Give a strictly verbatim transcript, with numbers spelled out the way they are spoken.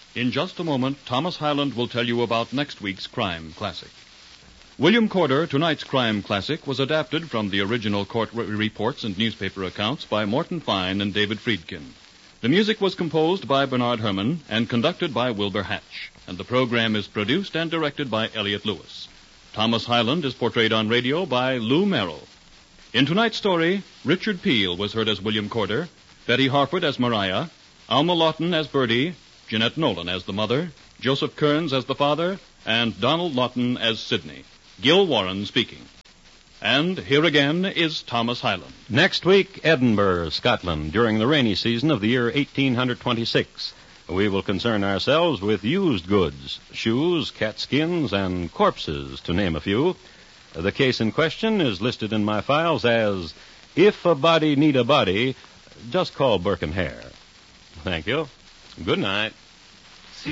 In just a moment, Thomas Hyland will tell you about next week's crime classic. William Corder, tonight's crime classic, was adapted from the original court re- reports and newspaper accounts by Morton Fine and David Friedkin. The music was composed by Bernard Herrmann and conducted by Wilbur Hatch, and the program is produced and directed by Elliott Lewis. Thomas Hyland is portrayed on radio by Lou Merrill. In tonight's story, Richard Peel was heard as William Corder, Betty Harford as Maria, Alma Lawton as Bertie, Jeanette Nolan as the mother, Joseph Kearns as the father, and Donald Lawton as Sidney. Gil Warren speaking. And here again is Thomas Hyland. Next week, Edinburgh, Scotland, during the rainy season of the year eighteen twenty-six. We will concern ourselves with used goods, shoes, cat skins, and corpses, to name a few. The case in question is listed in my files as, If a Body Need a Body, Just Call Burke and Hare. Thank you. Good night.